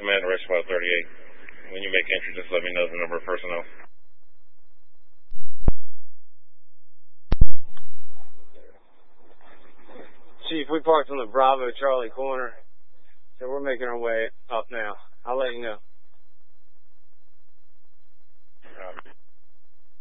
Command, Rush Squad 38. When you make entry, just let me know the number of personnel. Chief, we parked on the Bravo Charlie corner, so we're making our way up now. I'll let you know.